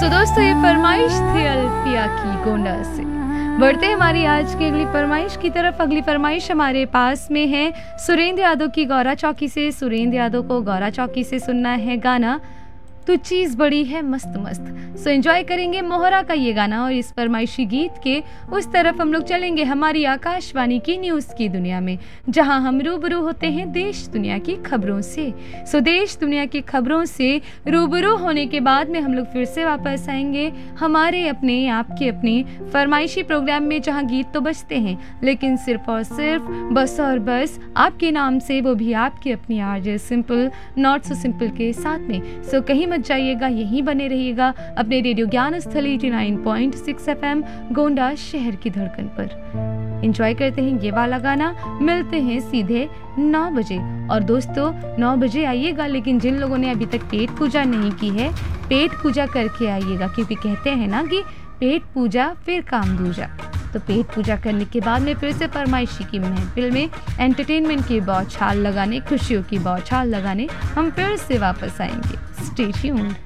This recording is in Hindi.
तो दोस्तों ये फरमाइश थी अल्फिया की गोंडा से। बढ़ते हमारी आज की अगली फरमाइश की तरफ। अगली फरमाइश हमारे पास में है सुरेंद्र यादव की गौरा चौकी से। सुरेंद्र यादव को गौरा चौकी से सुनना है गाना तू चीज बड़ी है मस्त मस्त। सो एंजॉय करेंगे मोहरा का ये गाना। और इस फरमाइशी गीत के उस तरफ हम लोग चलेंगे हमारी आकाशवाणी की न्यूज की दुनिया में, जहां हम रूबरू होते हैं देश दुनिया की खबरों से। सो देश दुनिया की खबरों से रूबरू होने के बाद में हम लोग फिर से वापस आएंगे हमारे अपने आपके अपने फरमाइशी प्रोग्राम में, जहां गीत तो बजते हैं लेकिन सिर्फ और सिर्फ बस और बस आपके नाम से, वो भी आपके अपनी RJ simple not so simple के साथ में। सो कहीं मत जाइएगा, यहीं बने रहिएगा अपने रेडियो ज्ञान स्थल 89.6 FM गोंडा शहर की धड़कन पर। एंजॉय करते हैं ये वाला गाना। मिलते हैं सीधे 9 बजे। और दोस्तों 9 बजे आइएगा, लेकिन जिन लोगों ने अभी तक पेट पूजा नहीं की है, पेट पूजा करके आइएगा, क्योंकि कहते हैं ना कि पेट पूजा फिर काम दूजा। तो पेट पूजा करने के बाद में फिर से फरमाइशी की महफिल में एंटरटेनमेंट की बौछार लगाने, खुशियों की बौछार लगाने हम फिर से वापस आएंगे। Stay tuned.